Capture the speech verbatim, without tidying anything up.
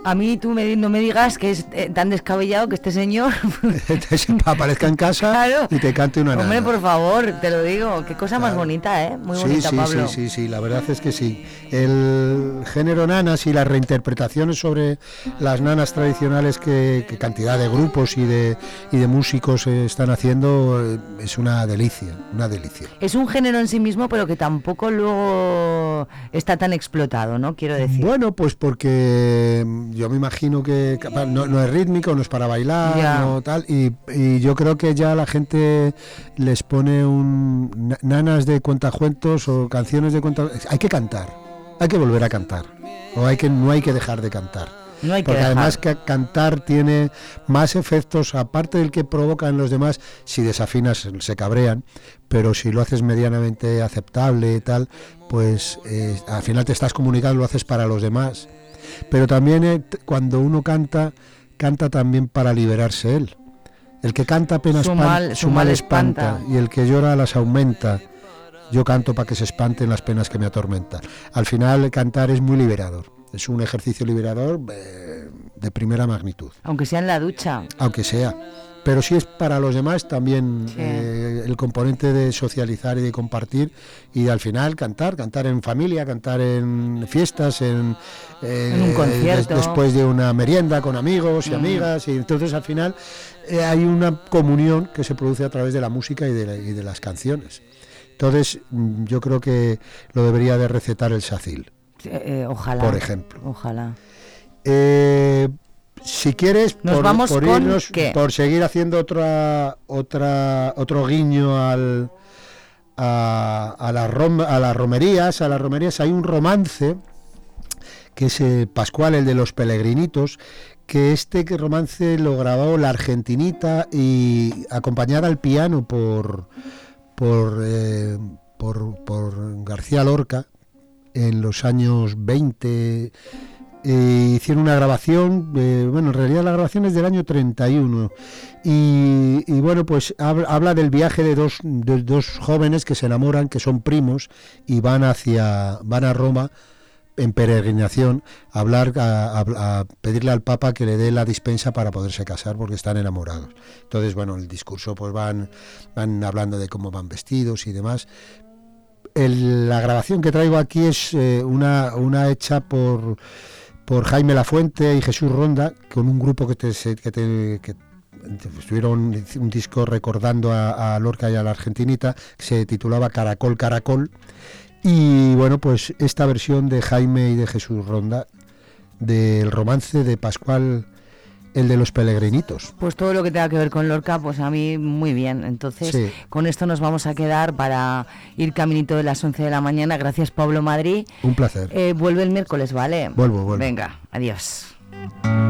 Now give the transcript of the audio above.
A mí tú me, no me digas que es eh, tan descabellado que este señor aparezca en casa claro. y te cante una nana. Hombre, por favor, te lo digo, qué cosa claro. más bonita, ¿eh? Muy sí, bonita, sí, Pablo. Sí, sí, sí, la verdad es que sí. El género nanas y las reinterpretaciones sobre las nanas tradicionales que, que cantidad de grupos y de, y de músicos eh, están haciendo eh, es una delicia, una delicia. Es un género en sí mismo, pero que tampoco luego está tan explotado, ¿no? Quiero decir. Bueno, pues porque yo me imagino que no, no es rítmico, no es para bailar, no tal, y, y yo creo que ya la gente les pone un nanas de cuentacuentos o canciones de cuentacuentos. Hay que cantar, hay que volver a cantar, o hay que no hay que dejar de cantar. No hay que porque dejar. Además que cantar tiene más efectos, aparte del que provoca en los demás, si desafinas se cabrean, pero si lo haces medianamente aceptable y tal, pues eh, al final te estás comunicando, lo haces para los demás. Pero también eh, cuando uno canta, canta también para liberarse él. El que canta apenas su mal, su mal espanta, espanta y el que llora las aumenta. Yo canto para que se espanten las penas que me atormentan. Al final cantar es muy liberador. Es un ejercicio liberador eh, de primera magnitud. Aunque sea en la ducha. Aunque sea. Pero si es para los demás también sí. eh, el componente de socializar y de compartir y al final cantar, cantar en familia, cantar en fiestas, en, eh, en un concierto. Des, después de una merienda con amigos y mm. amigas y entonces al final eh, hay una comunión que se produce a través de la música y de, la, y de las canciones. Entonces yo creo que lo debería de recetar el Sacil. Eh, ojalá. Por ejemplo. Ojalá. Eh, si quieres, Nos por, vamos por con irnos, ¿qué? por seguir haciendo otra, otra, otro guiño al, a, a, la rom, a las romerías, a las romerías hay un romance que es eh, Pascual, el de los Pelegrinitos, que este que romance lo grabó la Argentinita y acompañada al piano por por, eh, por, por García Lorca. En los años veinte eh, hicieron una grabación, eh, bueno, en realidad la grabación es del año treinta y uno y, y bueno, pues habla, habla del viaje de dos, de dos jóvenes que se enamoran, que son primos y van hacia van a Roma en peregrinación a hablar, a, a, a pedirle al Papa que le dé la dispensa para poderse casar porque están enamorados. Entonces, bueno, el discurso pues van, van hablando de cómo van vestidos y demás. El, la grabación que traigo aquí es eh, una, una hecha por, por Jaime Lafuente y Jesús Ronda, con un grupo que, te, que, te, que estuvieron un disco recordando a, a Lorca y a la Argentinita, que se titulaba Caracol, Caracol. Y bueno, pues esta versión de Jaime y de Jesús Ronda, del romance de Pascual, el de los Pelegrinitos. Pues todo lo que tenga que ver con Lorca, pues a mí muy bien. Entonces, sí. Con esto nos vamos a quedar para ir caminito de las once de la mañana. Gracias, Pablo Madrid. Un placer. Eh, vuelve el miércoles, ¿vale? Vuelvo, vuelvo. Venga, adiós.